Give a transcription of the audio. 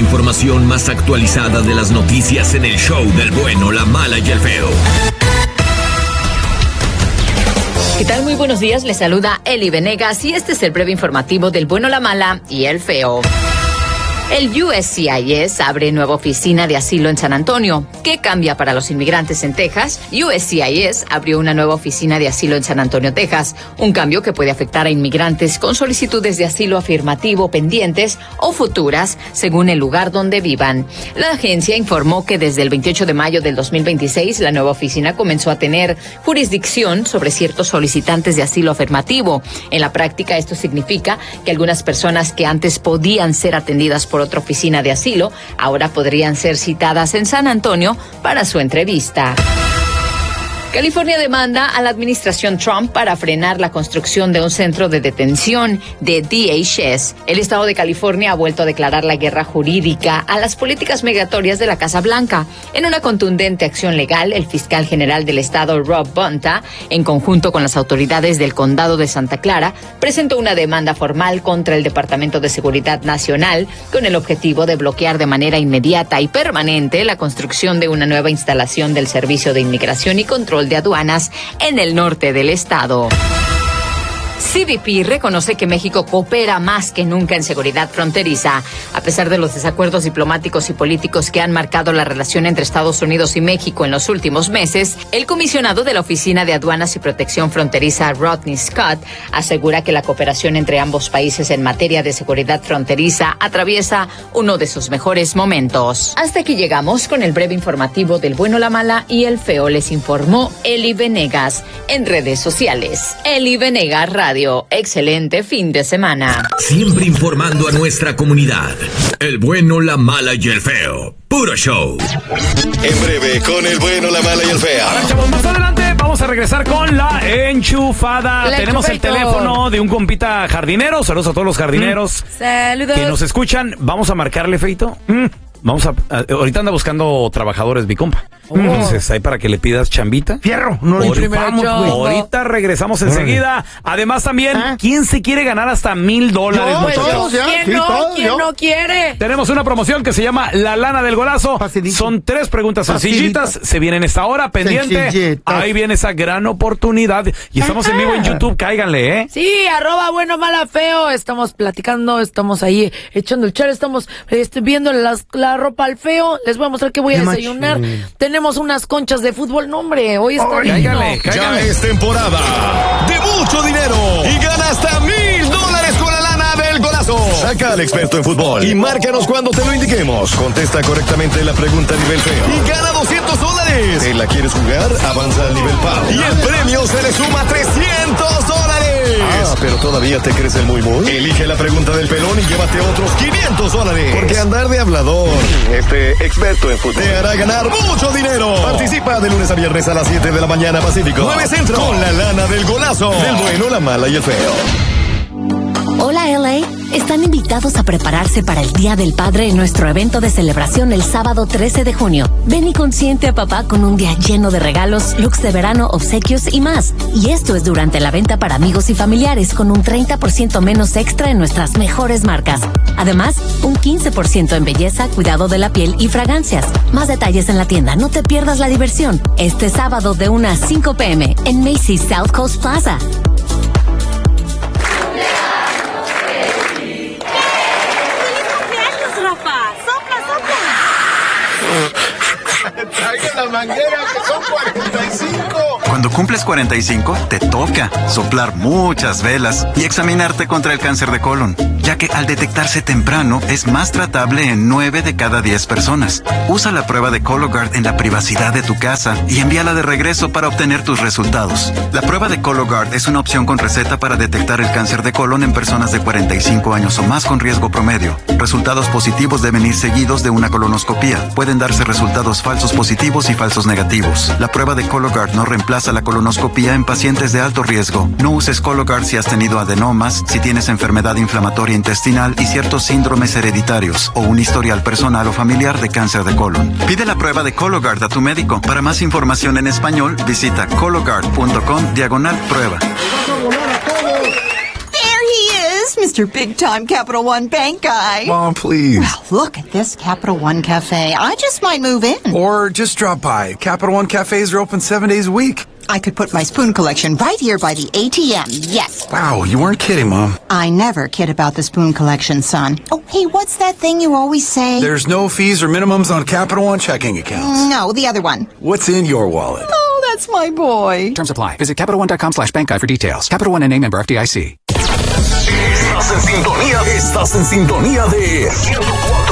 información más actualizada de las noticias en el show del bueno, la mala y el feo. ¿Qué tal? Muy buenos días, les saluda Eli Venegas y este es el breve informativo del bueno, la mala y el feo. El USCIS abre nueva oficina de asilo en San Antonio. ¿Qué cambia para los inmigrantes en Texas? USCIS abrió una nueva oficina de asilo en San Antonio, Texas. Un cambio que puede afectar a inmigrantes con solicitudes de asilo afirmativo pendientes o futuras, según el lugar donde vivan. La agencia informó que desde el 28 de mayo del 2026, la nueva oficina comenzó a tener jurisdicción sobre ciertos solicitantes de asilo afirmativo. En la práctica, esto significa que algunas personas que antes podían ser atendidas por otra oficina de asilo, ahora podrían ser citadas en San Antonio para su entrevista. California demanda a la administración Trump para frenar la construcción de un centro de detención de DHS. El estado de California ha vuelto a declarar la guerra jurídica a las políticas migratorias de la Casa Blanca. En una contundente acción legal, el fiscal general del estado, Rob Bonta, en conjunto con las autoridades del condado de Santa Clara, presentó una demanda formal contra el Departamento de Seguridad Nacional con el objetivo de bloquear de manera inmediata y permanente la construcción de una nueva instalación del Servicio de Inmigración y Control de Aduanas en el norte del estado. CBP reconoce que México coopera más que nunca en seguridad fronteriza. A pesar de los desacuerdos diplomáticos y políticos que han marcado la relación entre Estados Unidos y México en los últimos meses, el comisionado de la Oficina de Aduanas y Protección Fronteriza, Rodney Scott, asegura que la cooperación entre ambos países en materia de seguridad fronteriza atraviesa uno de sus mejores momentos. Hasta aquí llegamos con el breve informativo del bueno, la mala y el feo. Les informó Eli Venegas. En redes sociales, Eli Venegas Radio. Excelente fin de semana. Siempre informando a nuestra comunidad. El bueno, la mala y el feo. Puro show. En breve, con el bueno, la mala y el feo. Ahora, chavos, más adelante vamos a regresar con la enchufada. Tenemos el teléfono de un compita jardinero. Saludos a todos los jardineros. Saludos. Que nos escuchan. Vamos a marcarle, feito. Ahorita anda buscando trabajadores, mi compa. Entonces, ahí para que le pidas chambita. Fierro, no lo imprimamos, güey. Ahorita regresamos enseguida. Además, también, ¿quién se quiere ganar hasta $1,000, muchachos? ¿Quién no quiere? Tenemos una promoción que se llama La Lana del Golazo. Facilito. Son 3 preguntas sencillitas. Se vienen esta hora, pendiente. Ahí viene esa gran oportunidad. Y estamos en vivo en YouTube, cáiganle, ¿eh? Sí, @ mala feo. Estamos platicando, estamos ahí echando el chal, estamos viendo la ropa al feo. Les voy a mostrar qué voy a desayunar. Tenemos unas conchas de fútbol. No, hombre, hoy está cáiganle. Ya es temporada de mucho dinero y gana hasta $1,000 con la lana del golazo. Saca al experto en fútbol y márcanos cuando te lo indiquemos. Contesta correctamente la pregunta a nivel feo y gana $200. ¿Te la quieres jugar? Avanza al nivel PAO y el premio se le suma $300. Pero todavía te crees el muy. Elige la pregunta del pelón y llévate otros $500. Porque andar de hablador, experto en fútbol, te hará ganar mucho dinero. Participa de lunes a viernes a las 7 de la mañana Pacífico, 9 Centro, con la lana del golazo. Del bueno, la mala y el feo. Hola LA, están invitados a prepararse para el Día del Padre en nuestro evento de celebración el sábado 13 de junio. Ven y consiente a papá con un día lleno de regalos, looks de verano, obsequios y más. Y esto es durante la venta para amigos y familiares con un 30% menos extra en nuestras mejores marcas. Además, un 15% en belleza, cuidado de la piel y fragancias. Más detalles en la tienda, no te pierdas la diversión. Este sábado de 1 a 5 p.m. en Macy's South Coast Plaza. Traiga la manguera, que son 45. Cuando cumples 45, te toca soplar muchas velas y examinarte contra el cáncer de colon, ya que al detectarse temprano es más tratable en 9 de cada 10 personas. Usa la prueba de Cologuard en la privacidad de tu casa y envíala de regreso para obtener tus resultados. La prueba de Cologuard es una opción con receta para detectar el cáncer de colon en personas de 45 años o más con riesgo promedio. Resultados positivos deben ir seguidos de una colonoscopía. Pueden darse resultados falsos positivos y falsos negativos. La prueba de Cologuard no reemplaza la colonoscopía en pacientes de alto riesgo. No uses Cologuard si has tenido adenomas, si tienes enfermedad inflamatoria intestinal y ciertos síndromes hereditarios o un historial personal o familiar de cáncer de colon. Pide la prueba de Cologuard a tu médico. Para más información en español, visita cologuard.com/prueba. Mr. Big Time Capital One Bank guy. Mom, please. Well, look at this Capital One Cafe. I just might move in. Or just drop by. Capital One cafes are open 7 days a week. I could put my spoon collection right here by the ATM, yes. Wow, you weren't kidding, Mom. I never kid about the spoon collection, son. Oh, hey, what's that thing you always say? There's no fees or minimums on Capital One checking accounts. No, the other one. What's in your wallet? Oh, that's my boy. Terms apply. Visit CapitalOne.com/bank guide for details. Capital One N.A. member FDIC. Estás en sintonía de 104.7